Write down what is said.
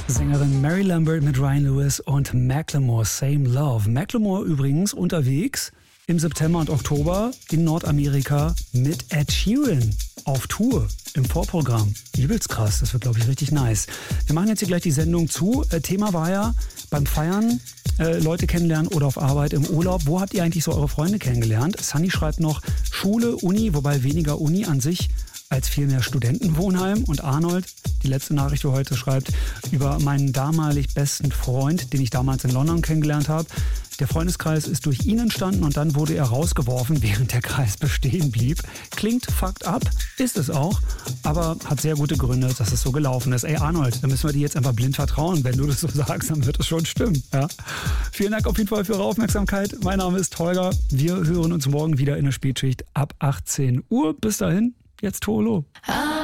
Sängerin Mary Lambert mit Ryan Lewis und Macklemore, Same Love. Macklemore übrigens unterwegs im September und Oktober in Nordamerika mit Ed Sheeran auf Tour im Vorprogramm. Übelst krass, das wird, glaube ich, richtig nice. Wir machen jetzt hier gleich die Sendung zu. Thema war ja beim Feiern, Leute kennenlernen oder auf Arbeit im Urlaub. Wo habt ihr eigentlich so eure Freunde kennengelernt? Sunny schreibt noch Schule, Uni, wobei weniger Uni an sich als vielmehr Studentenwohnheim. Und Arnold, die letzte Nachricht für heute, schreibt über meinen damalig besten Freund, den ich damals in London kennengelernt habe. Der Freundeskreis ist durch ihn entstanden und dann wurde er rausgeworfen, während der Kreis bestehen blieb. Klingt fucked up, ist es auch, aber hat sehr gute Gründe, dass es so gelaufen ist. Ey Arnold, da müssen wir dir jetzt einfach blind vertrauen. Wenn du das so sagst, dann wird es schon stimmen. Ja? Vielen Dank auf jeden Fall für eure Aufmerksamkeit. Mein Name ist Holger. Wir hören uns morgen wieder in der Spätschicht ab 18 Uhr. Bis dahin, jetzt Tolo.